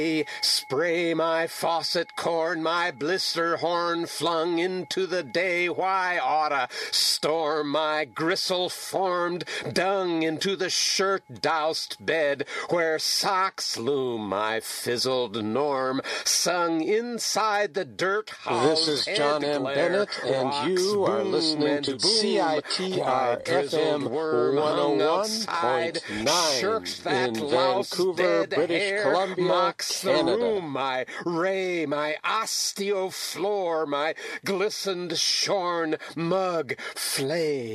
Spray my faucet corn, my blister horn flung into the day. Why oughta storm my gristle-formed dung into the shirt-doused bed where socks loom my fizzled norm, sung inside the dirt house. This is John M. Bennett, and you are listening to CITR FM 101.9 in Vancouver, British Columbia, Canada. Room, my ray, my osteofloor, my glistened shorn mug flay.